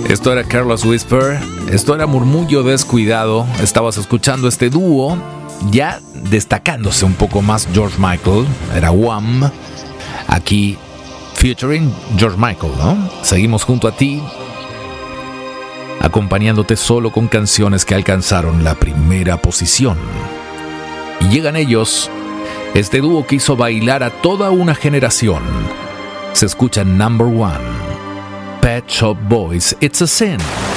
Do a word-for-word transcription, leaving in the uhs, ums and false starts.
Esto era Careless Whisper, esto era Murmullo Descuidado. Estabas escuchando este dúo, ya destacándose un poco más George Michael, era Wham, aquí featuring George Michael, ¿no? Seguimos junto a ti, acompañándote solo con canciones que alcanzaron la primera posición. Y llegan ellos, este dúo que hizo bailar a toda una generación. Se escucha Number One, Pet Shop Boys, It's a Sin.